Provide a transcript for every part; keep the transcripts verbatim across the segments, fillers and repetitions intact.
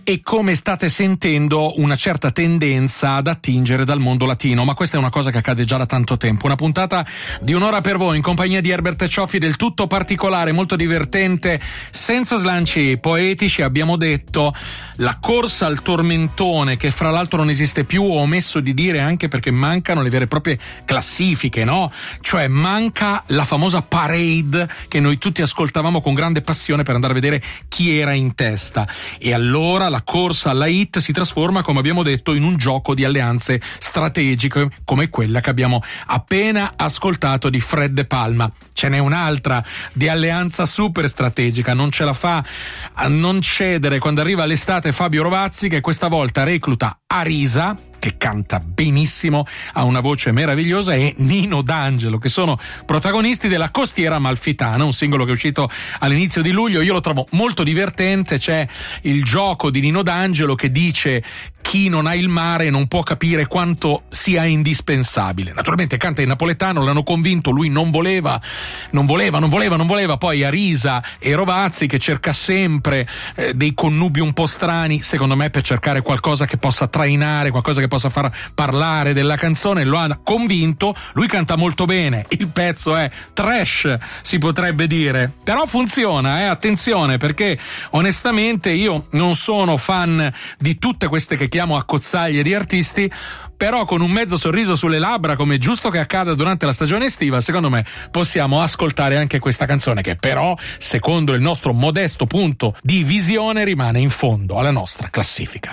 e come state sentendo una certa tendenza ad attingere dal mondo latino, ma questa è una cosa che accade già da tanto tempo. Una puntata di un'ora per voi in compagnia di Herbert Cioffi, del tutto particolare, molto divertente, senza slanci poetici. Abbiamo detto la corsa al tormentone, che fra l'altro non esiste più, ho omesso di dire anche perché mancano le vere e proprie classifiche, no? Cioè manca la famosa parade che noi tutti ascoltavamo con grande passione per andare a vedere chi era in testa, e allora la corsa alla hit si trasforma, come abbiamo detto, in un gioco di alleanze strategiche come quella che abbiamo appena ascoltato di Fred De Palma. Ce n'è un'altra di alleanza super strategica, non ce la fa a non cedere quando arriva l'estate Fabio Rovazzi, che questa volta recluta Arisa, che canta benissimo, ha una voce meravigliosa, e Nino D'Angelo, che sono protagonisti della Costiera Amalfitana, un singolo che è uscito all'inizio di luglio. Io lo trovo molto divertente. C'è il gioco di Nino D'Angelo che dice: chi non ha il mare non può capire quanto sia indispensabile. Naturalmente canta in napoletano, l'hanno convinto, lui non voleva, non voleva, non voleva, non voleva. Poi Arisa e Rovazzi, che cerca sempre eh, dei connubi un po' strani, secondo me per cercare qualcosa che possa trainare, qualcosa che possa far parlare della canzone. Lo ha convinto, lui canta molto bene, il pezzo è trash, si potrebbe dire, però funziona, eh? Attenzione, perché onestamente io non sono fan di tutte queste che chiamo accozzaglie di artisti, però con un mezzo sorriso sulle labbra, come è giusto che accada durante la stagione estiva, secondo me possiamo ascoltare anche questa canzone, che però, secondo il nostro modesto punto di visione, rimane in fondo alla nostra classifica.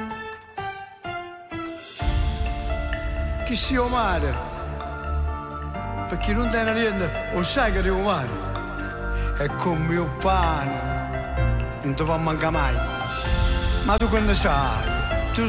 Chi sia o mare, perché non te ne niente, o sai che devo mare, è come il pane, non ti può mancare mai, ma tu che ne sai?